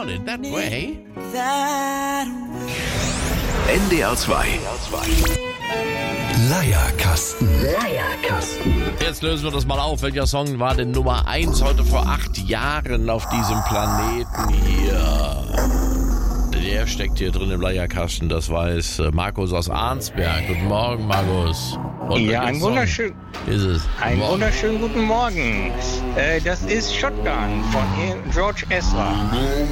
on in that way. NDR 2. Leierkasten. Jetzt lösen wir das mal auf. Welcher Song war denn Nummer 1 heute vor 8 Jahren auf diesem Planeten hier? Der steckt hier drin im Leierkasten, das weiß Markus aus Arnsberg. Guten Morgen, Markus. Und ja, einen wunderschönen guten Morgen. Das ist Shotgun von George Ezra.